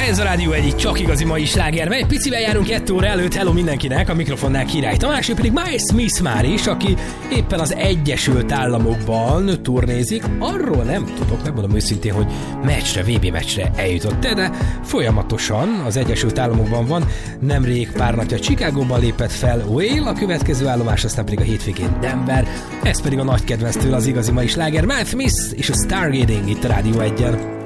Ez a Rádió egyik csak igazi mai sláger, mely picivel járunk 2 óra előtt. Hello mindenkinek, a mikrofonnál Király Tamás, ő pedig Miles Smith már is, aki éppen az Egyesült Államokban turnézik. Arról nem tudok, megmondom őszintén, hogy meccsre, VB meccsre eljutott, de folyamatosan az Egyesült Államokban van. Nemrég pár napja Chicagóban lépett fel Whale, a következő állomás, aztán pedig a hétvégén Denver. Ez pedig a nagy kedvenztől az igazi mai sláger, Miles Smith és a Stargazing itt a Rádió 1-en.